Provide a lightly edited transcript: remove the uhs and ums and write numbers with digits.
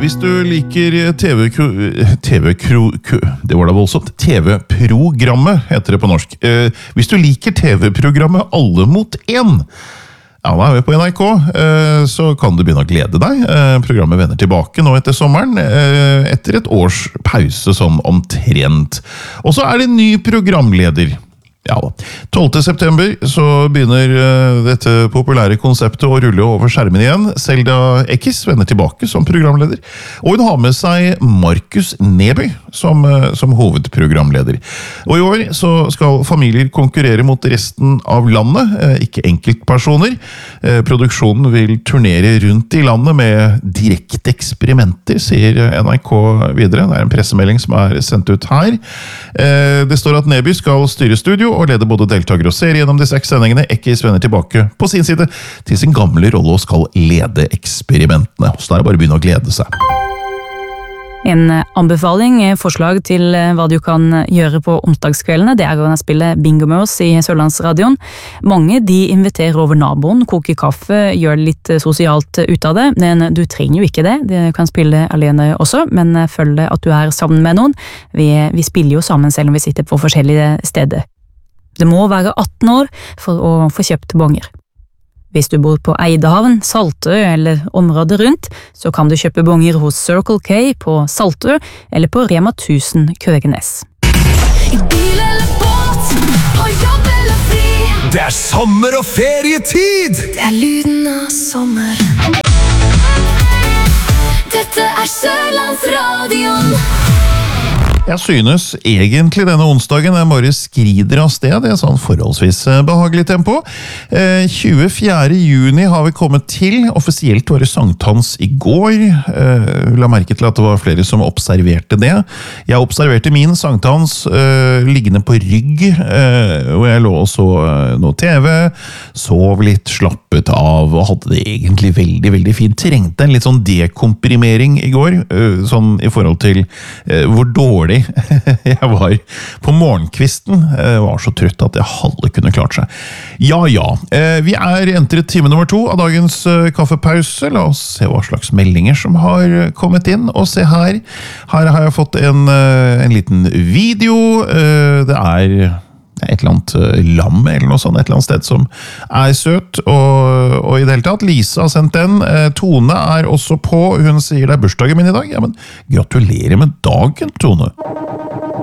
Hvis du liker det var da voldsomt, TV-programmet heter det på norsk. Hvis du liker TV-programmet Alle mot en, ja, da vi på NRK, så kan du begynne å glede deg. Programmet vender tilbake nå etter sommeren, etter et års pause sånn omtrent. Og så det en ny programleder. Ja da. 12. september så begynner dette populære konseptet å rulle over skjermen igjen. Selda Ekiz vender tilbake som programleder, og hun har med seg Markus Neby som hovedprogramleder. Og i år så skal familier konkurrere mot resten av landet, ikke enkeltpersoner. Produksjonen vil turnere rundt i landet med direkte eksperimenter, sier NRK videre. Det en pressemelding som sendt ut her. Det står at Neby skal styre studio og leder både deltakere og serie gjennom de 6 sendingene. Ekiz vender tilbake på sin side til sin gamle rolle og skal lede eksperimentene. Så det bare å begynne å glede seg. En anbefaling, forslag til hva du kan gjøre på onsdagskveldene, det å spille Bingo-møs i Sørlandsradioen. Mange de inviterer over naboen, koker kaffe, gjør litt sosialt ut av det, men du trenger jo ikke det. Du kan spille alene også, men følg at du sammen med noen. Vi spiller jo sammen selv om vi sitter på forskjellige steder. Det må være 18 år for å få kjøpt bonger. Hvis du bor på Eidehavn, Saltø eller området rundt, så kan du kjøpe bonger hos Circle K på Saltø eller på Rema 1000 Køgenes. I bil eller båt, på jobb eller fri. Det sommer og ferietid! Det lyden av sommer. Dette Sørlandsradioen. Jeg synes egentlig denne onsdagen bare skrider av sted. Det sånn forholdsvis behagelig tempo. 24. juni har vi kommet til. Offisielt var det sankthans i går. La merke til at det var flere som observerte det. Jeg observerte min sankthans liggende på rygg, hvor jeg lå og så noe TV, sov litt, slappet av og hadde det egentlig veldig, veldig fint. Trengte en litt sånn dekomprimering i går, sånn i forhold til hvor dårlig jeg var på morgenkvisten. Jeg var så trøtt at jeg halve kunne klart seg. Ja. Vi entret time nummer 2 av dagens kaffepause. La oss se hva slags meldinger som har kommet inn. Og se her. Her har jeg fått en liten video. Det et eller annet lam eller noe sånt, et eller annet sted som søt, og i det hele tatt, Lisa har sendt den. Tone også på, hun sier det bursdagen min i dag. Ja, men gratulerer med dagen, Tone.